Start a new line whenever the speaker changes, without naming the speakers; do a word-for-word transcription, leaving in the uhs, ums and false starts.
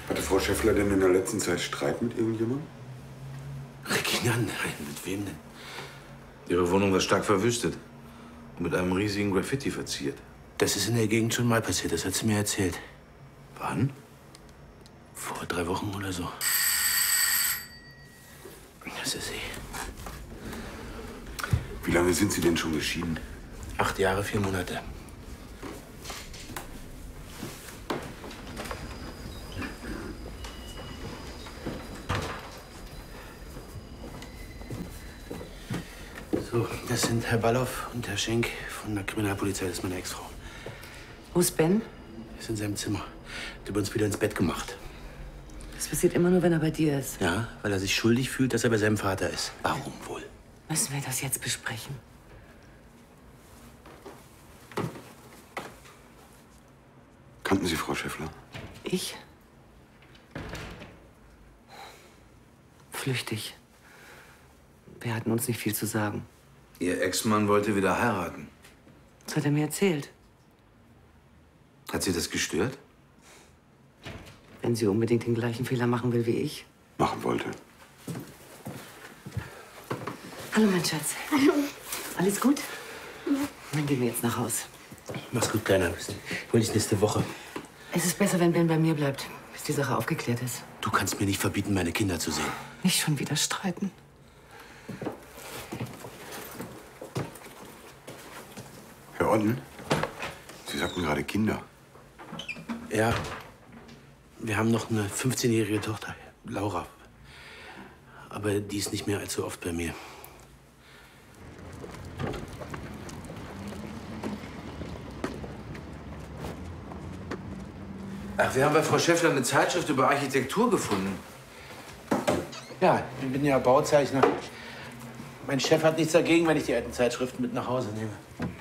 Hatte Frau Schäffler denn in der letzten Zeit Streit mit irgendjemandem?
Regina, nein. Mit wem denn? Ihre Wohnung war stark verwüstet. Und mit einem riesigen Graffiti verziert. Das ist in der Gegend schon mal passiert. Das hat sie mir erzählt. Wann? Vor drei Wochen oder so. Das ist sie.
Wie lange sind Sie denn schon geschieden?
Acht Jahre, vier Monate. So, das sind Herr Balloff und Herr Schenk von der Kriminalpolizei. Das ist meine Ex-Frau.
Wo ist Ben?
Er ist in seinem Zimmer. Er hat uns wieder ins Bett gemacht.
Das passiert immer nur, wenn er bei dir ist.
Ja, weil er sich schuldig fühlt, dass er bei seinem Vater ist. Warum wohl?
Müssen wir das jetzt besprechen?
Kannten Sie Frau Schäffler?
Ich? Flüchtig. Wir hatten uns nicht viel zu sagen.
Ihr Ex-Mann wollte wieder heiraten.
Das hat er mir erzählt.
Hat Sie das gestört?
Wenn sie unbedingt den gleichen Fehler machen will wie ich.
Machen wollte.
Hallo, mein Schatz.
Hallo.
Alles gut?
Ja.
Dann gehen wir jetzt nach Haus.
Mach's gut, Kleiner. Ich hol dich nächste Woche.
Es ist besser, wenn Ben bei mir bleibt, bis die Sache aufgeklärt ist.
Du kannst mir nicht verbieten, meine Kinder zu sehen.
Nicht schon wieder streiten.
Herr Otten, Sie sagten gerade Kinder.
Ja. Wir haben noch eine fünfzehnjährige Tochter, Laura. Aber die ist nicht mehr allzu oft bei mir. Ach, wir haben bei Frau Schäffler eine Zeitschrift über Architektur gefunden. Ja, ich bin ja Bauzeichner. Mein Chef hat nichts dagegen, wenn ich die alten Zeitschriften mit nach Hause nehme.